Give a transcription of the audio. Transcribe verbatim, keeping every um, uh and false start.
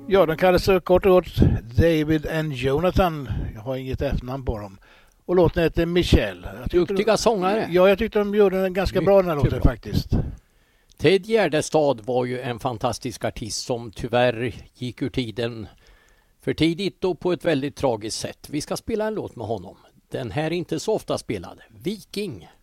Ja, de kallas så kort och gott David and Jonathan. Jag har inget efternamn på dem. Och låten heter Michelle. Duktiga sångare. Ja, jag tyckte de gjorde den ganska bra den här låten faktiskt. Ted Gärdestad var ju en fantastisk artist som tyvärr gick ur tiden för tidigt och på ett väldigt tragiskt sätt. Vi ska spela en låt med honom. Den här är inte så ofta spelad. Viking.